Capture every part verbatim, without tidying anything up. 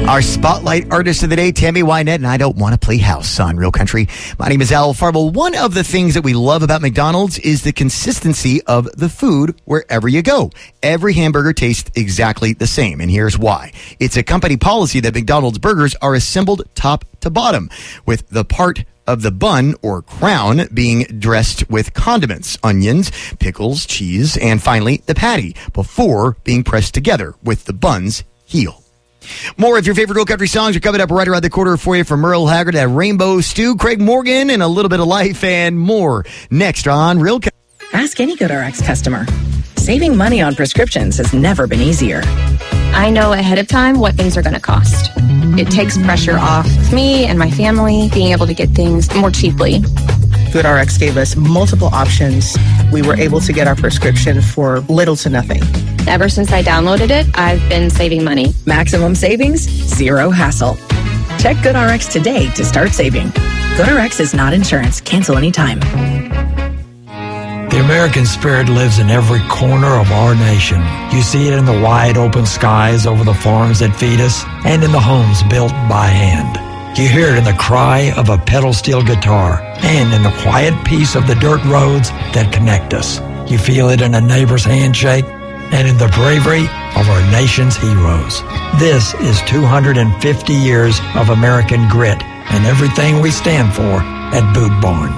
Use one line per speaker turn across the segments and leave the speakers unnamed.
Our spotlight artist of the day, Tammy Wynette, and I don't want to play house on Real Country. My name is Al Farble. One of the things that we love about McDonald's is the consistency of the food wherever you go. Every hamburger tastes exactly the same, and here's why. It's a company policy that McDonald's burgers are assembled top to bottom, with the part of the bun or crown being dressed with condiments, onions, pickles, cheese, and finally the patty before being pressed together with the bun's heel. More of your favorite Real Country songs are coming up right around the corner for you from Merle Haggard at Rainbow Stew, Craig Morgan, and a little bit of life and more next on Real Country.
Ask any GoodRx customer. Saving money on prescriptions has never been easier.
I know ahead of time what things are going to cost. It takes pressure off me and my family being able to get things more cheaply.
GoodRx gave us multiple options. We were able to get our prescription for little to nothing.
Ever since I downloaded it, I've been saving money.
Maximum savings, zero hassle. Check GoodRx today to start saving. GoodRx is not insurance. Cancel anytime.
The American spirit lives in every corner of our nation. You see it in the wide open skies over the farms that feed us and in the homes built by hand. You hear it in the cry of a pedal steel guitar and in the quiet peace of the dirt roads that connect us. You feel it in a neighbor's handshake and in the bravery of our nation's heroes. This is two hundred fifty years of American grit and everything we stand for at Boot Barn.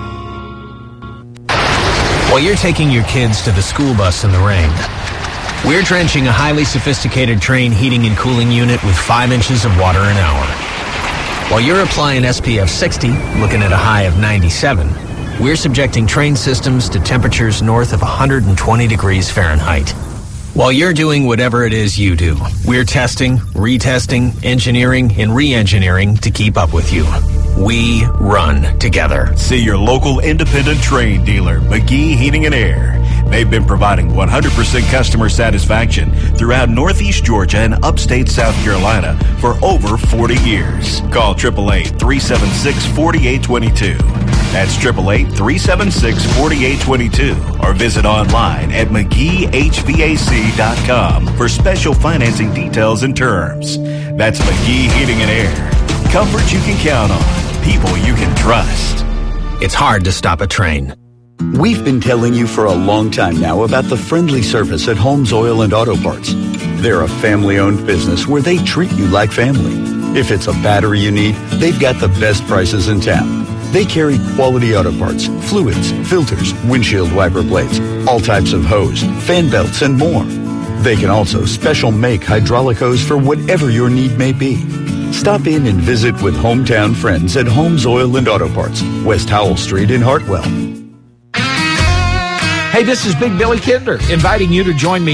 While you're taking your kids to the school bus in the rain, we're drenching a highly sophisticated Trane heating and cooling unit with five inches of water an hour. While you're applying S P F sixty, looking at a high of ninety-seven, we're subjecting Trane systems to temperatures north of one hundred twenty degrees Fahrenheit. While you're doing whatever it is you do, we're testing, retesting, engineering, and re-engineering to keep up with you. We run together.
See your local independent Trane dealer, McGee Heating and Air. They've been providing one hundred percent customer satisfaction throughout Northeast Georgia and upstate South Carolina for over forty years. Call eight eight eight, three seven six, four eight two two. That's eight eight eight, three seven six, four eight two two. Or visit online at McGee H V A C dot com for special financing details and terms. That's McGee Heating and Air. Comfort you can count on. People you can trust.
It's hard to stop a train.
We've been telling you for a long time now about the friendly service at Holmes Oil and Auto Parts. They're a family-owned business where they treat you like family. If it's a battery you need, they've got the best prices in town. They carry quality auto parts, fluids, filters, windshield wiper blades, all types of hose, fan belts, and more. They can also special make hydraulic hose for whatever your need may be. Stop in and visit with hometown friends at Holmes Oil and Auto Parts, West Howell Street in Hartwell.
Hey, this is Big Billy Kidner, inviting you to join me